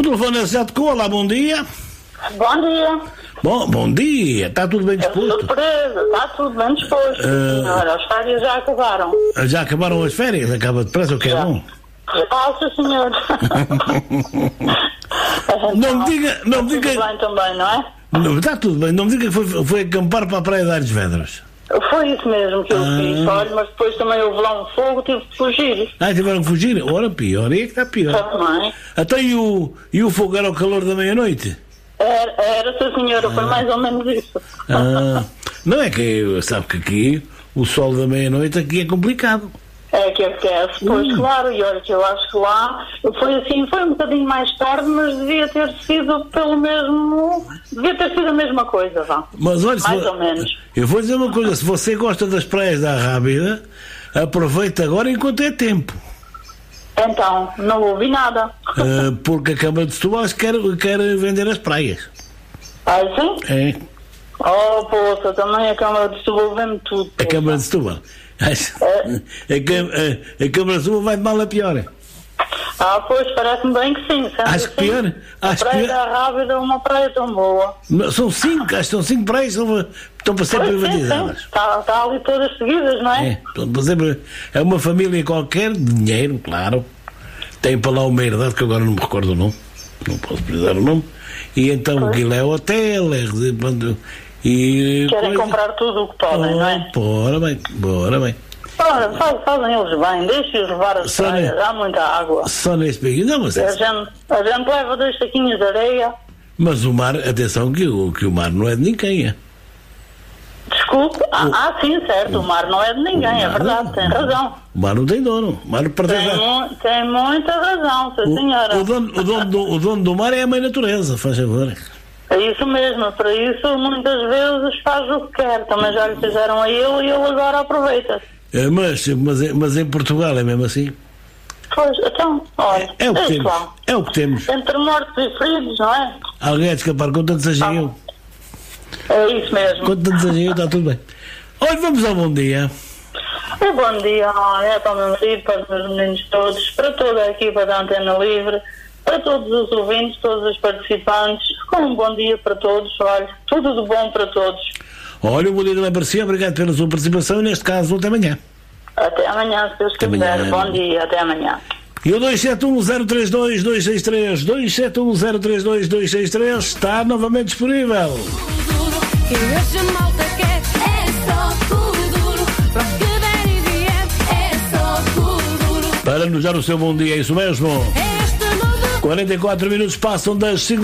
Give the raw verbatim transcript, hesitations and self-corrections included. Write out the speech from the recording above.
telefone é já tocou. Olá, bom dia. Bom dia. Bom, bom dia. Está tudo bem disposto? Surpresa, está tudo bem disposto. Uh... Senhora, as férias já acabaram. Já acabaram as férias? Acaba depressa, o que é bom? Passa, senhor. Não me diga... Não me diga... Está tudo bem também, não é? Não, está tudo bem. Não me diga que foi, foi acampar para a Praia de Ares Vedras. Foi isso mesmo que eu ah. fiz, olha, mas depois também houve lá um fogo, tive de fugir. Ah, tiveram que fugir? Ora, pior, é que está pior. Também. Até e o, e o fogo era ao calor da meia-noite? Era, era, sim, senhora, ah. foi mais ou menos isso. Ah. Não é que, sabe que aqui, o sol da meia-noite aqui é complicado. É que aquece, pois hum. claro, e olha que eu acho que lá foi assim, foi um bocadinho mais tarde, mas devia ter sido pelo mesmo, devia ter sido a mesma coisa, vá. Mas olha, mais se, ou menos. Eu vou dizer uma coisa, se você gosta das praias da Rábida, aproveita agora enquanto é tempo. Então, não ouvi nada. Uh, porque a Câmara de Setúbal quer, quer vender as praias. Ah, sim? É. Oh, poça, também a Câmara de Setúbal vende tudo. A Câmara de Setúbal. A, a, a, a Câmara de Setúbal vai de mal a pior. Ah, pois, parece-me bem que sim. Acho que pior. A Acho praia pior. da Rábida é uma praia tão boa. São cinco, acho que são cinco praias que estão para ser pois privatizadas. Está tá ali todas seguidas, não é? É, é uma família qualquer, de dinheiro, claro. Tem para lá uma herdade que agora não me recordo o nome. Não posso precisar o nome. E então aquilo é hotel, é e querem coisa... comprar tudo o que podem, oh, não é? Bora bem, bora bem. Ora, faz, fazem eles bem, deixem-os levar as praias, há muita água. Só nesse pequeno, não, mas é... a, gente, a gente leva dois saquinhos de areia. Mas o mar, atenção que o, que o mar não é de ninguém, é? Desculpe, o, ah, ah sim, certo, o, o mar não é de ninguém, é verdade, tem razão. O mar não tem dono, o mar não pertence tem, mu tem muita razão, sim, senhora. O dono, o, dono do, o dono do mar é a mãe natureza, faz favor. É isso mesmo, para isso muitas vezes faz o que quer, também já lhe fizeram a ele e ele agora aproveita. É, mas, mas, mas em Portugal é mesmo assim? Pois, então, olha, é, é, o, que temos, é o que temos. Entre mortos e feridos, não é? Alguém a escapar, com tanto seja eu. É isso mesmo. Com tanto seja eu, está tudo bem. Olha, vamos ao bom dia. É bom dia, é para o meu marido, para os meus meninos todos, para toda a equipa da Antena Livre, para todos os ouvintes, todos os participantes, com um bom dia para todos, olha, tudo de bom para todos. Olha, o bom dia também para si, obrigado pela sua participação e neste caso até amanhã. Até amanhã, se Deus quiser. Bom dia, até amanhã. E o dois sete um zero três dois dois seis três, dois sete um zero três dois dois seis três está novamente disponível. Para nos dar o seu bom dia, é isso mesmo. quarenta e quatro minutos passam das cinco